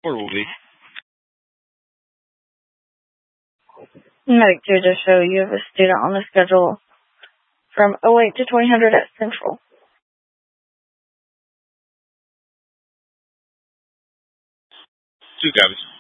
Or will be. Medic 2 just show you have a student on the schedule from 08 to 2000 at Central. 2 copies.